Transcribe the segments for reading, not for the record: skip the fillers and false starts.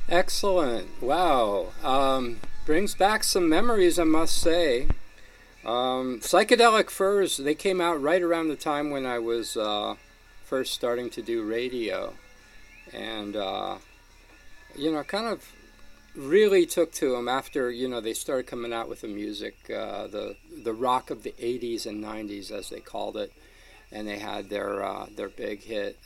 Excellent. Wow. Brings back some memories, I must say. Psychedelic Furs, they came out right around the time when I was first starting to do radio. And, kind of really took to them after, they started coming out with the music, the rock of the 80s and 90s, as they called it. And they had their big hit,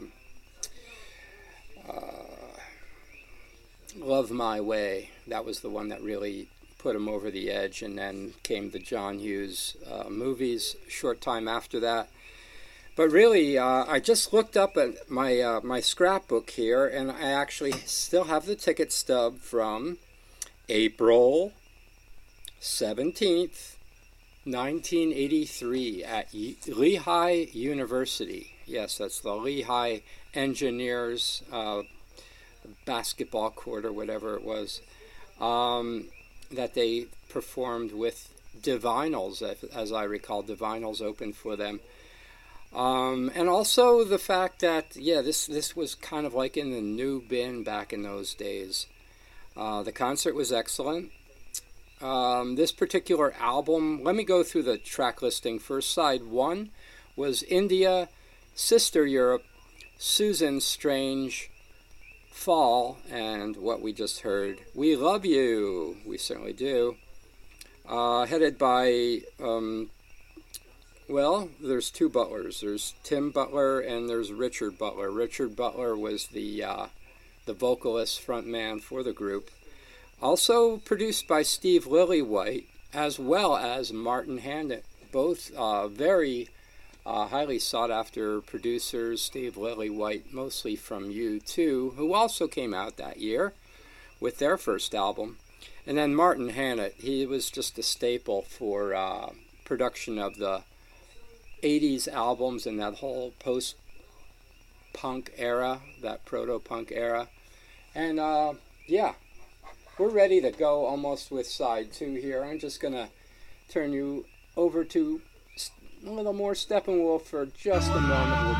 Love My Way. That was the one that really put him over the edge. And then came the John Hughes movies a short time after that. But really, I just looked up at my scrapbook here, and I actually still have the ticket stub from April 17th, 1983 at Lehigh University. Yes, that's the Lehigh Engineers basketball court or whatever it was, that they performed with Divinyls, as I recall. Divinyls opened for them. And also the fact that, this was kind of like in the new bin back in those days. The concert was excellent. This particular album, let me go through the track listing first. Side 1 was India, Sister Europe, Susan Strange, Fall, and what we just heard, We Love You. We certainly do. Headed by, there's two Butlers. There's Tim Butler and there's Richard Butler. Richard Butler was the vocalist frontman for the group. Also produced by Steve Lillywhite, as well as Martin Hannett. Both very highly sought-after producers. Steve Lillywhite, mostly from U2, who also came out that year with their first album. And then Martin Hannett, he was just a staple for production of the 80s albums and that whole post-punk era, that proto-punk era. And we're ready to go almost with side 2 here. I'm just going to turn you over to a little more Steppenwolf for just a moment. We'll